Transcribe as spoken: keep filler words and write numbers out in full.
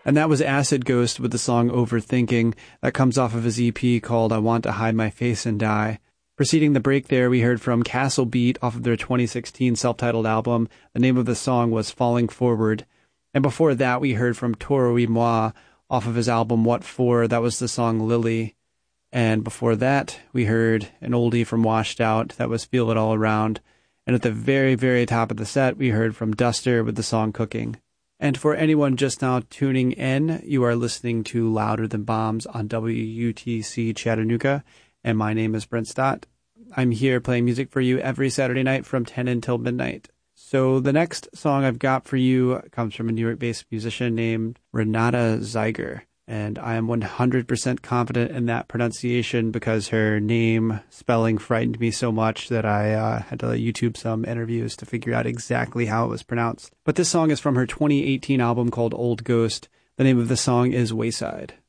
And that was Acid Ghost with the song Overthinking. That comes off of his E P called I Want to Hide My Face and Die. Preceding the break there, we heard from Castle Beat off of their twenty sixteen self-titled album. The name of the song was Falling Forward. And before that, we heard from Toro y Moi off of his album What For. That was the song Lily. And before that, we heard an oldie from Washed Out. That was Feel It All Around. And at the very, very top of the set, we heard from Duster with the song Cooking. And for anyone just now tuning in, you are listening to Louder Than Bombs on W U T C Chattanooga, and my name is Brent Stott. I'm here playing music for you every Saturday night from ten until midnight. So the next song I've got for you comes from a New York-based musician named Renata Zeiger, and I am one hundred percent confident in that pronunciation because her name spelling frightened me so much that I uh, had to YouTube some interviews to figure out exactly how it was pronounced. But this song is from her twenty eighteen album called Old Ghost. The name of the song is Wayside.